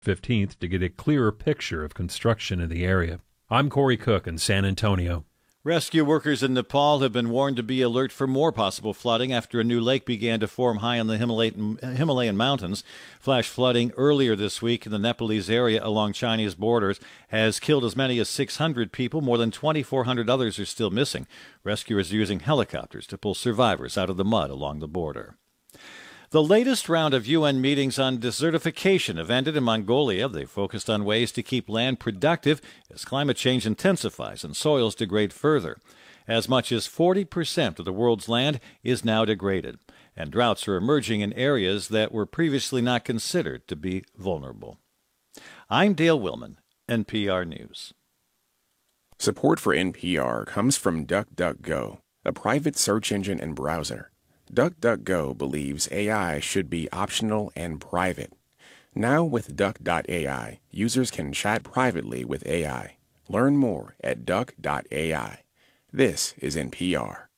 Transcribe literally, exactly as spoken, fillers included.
fifteenth to get a clearer picture of construction in the area. I'm Corey Cook in San Antonio. Rescue workers in Nepal have been warned to be alert for more possible flooding after a new lake began to form high in the Himalayan, Himalayan mountains. Flash flooding earlier this week in the Nepalese area along Chinese borders has killed as many as six hundred people. More than twenty-four hundred others are still missing. Rescuers are using helicopters to pull survivors out of the mud along the border. The latest round of U N meetings on desertification have ended in Mongolia. They focused on ways to keep land productive as climate change intensifies and soils degrade further. As much as forty percent of the world's land is now degraded, and droughts are emerging in areas that were previously not considered to be vulnerable. I'm Dale Willman, N P R News. Support for N P R comes from DuckDuckGo, a private search engine and browser. DuckDuckGo believes A I should be optional and private. Now with Duck dot A I, users can chat privately with A I. Learn more at Duck dot A I. This is N P R.